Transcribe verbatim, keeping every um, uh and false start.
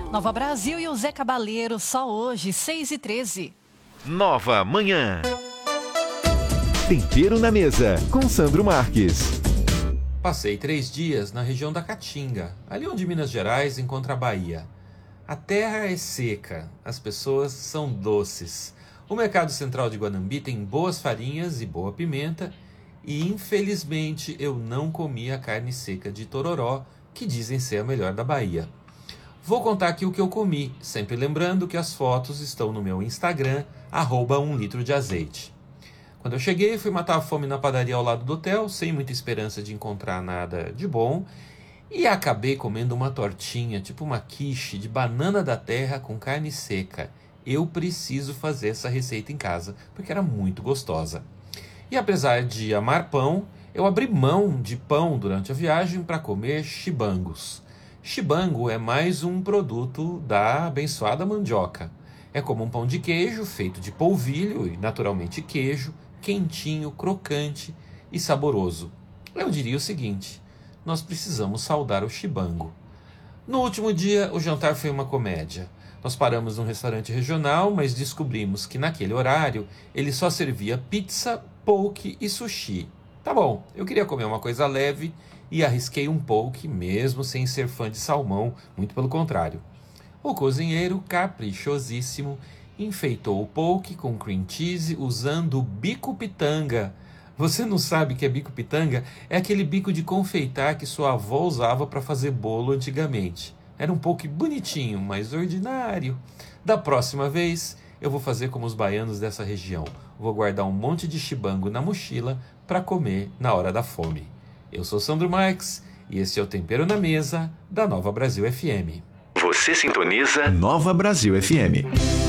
Nova Brasil e o Zé Cabaleiro, só hoje, seis e treze. Nova Manhã. Tempero na mesa, com Sandro Marques. Passei três dias na região da Caatinga, ali onde Minas Gerais encontra a Bahia. A terra é seca, as pessoas são doces. O Mercado Central de Guanambi tem boas farinhas e boa pimenta, e infelizmente eu não comi a carne seca de Tororó, que dizem ser a melhor da Bahia. Vou contar aqui o que eu comi, sempre lembrando que as fotos estão no meu Instagram, arroba um litro de azeite. Quando eu cheguei, fui matar a fome na padaria ao lado do hotel, sem muita esperança de encontrar nada de bom, e acabei comendo uma tortinha, tipo uma quiche de banana da terra com carne seca. Eu preciso fazer essa receita em casa, porque era muito gostosa. E apesar de amar pão, eu abri mão de pão durante a viagem para comer chibangos. Chibango é mais um produto da abençoada mandioca. É como um pão de queijo feito de polvilho e naturalmente queijo, quentinho, crocante e saboroso. Eu diria o seguinte: nós precisamos saudar o chibango. No último dia, o jantar foi uma comédia. Nós paramos num restaurante regional, mas descobrimos que naquele horário ele só servia pizza, poke e sushi. Tá bom, eu queria comer uma coisa leve e arrisquei um poke, mesmo sem ser fã de salmão, muito pelo contrário. O cozinheiro, caprichosíssimo, enfeitou o poke com cream cheese usando bico pitanga. Você não sabe que é bico pitanga? É aquele bico de confeitar que sua avó usava para fazer bolo antigamente. Era um poke bonitinho, mas ordinário. Da próxima vez, eu vou fazer como os baianos dessa região. Vou guardar um monte de chibango na mochila para comer na hora da fome. Eu sou Sandro Marques e esse é o Tempero na Mesa da Nova Brasil F M. Você sintoniza Nova Brasil F M.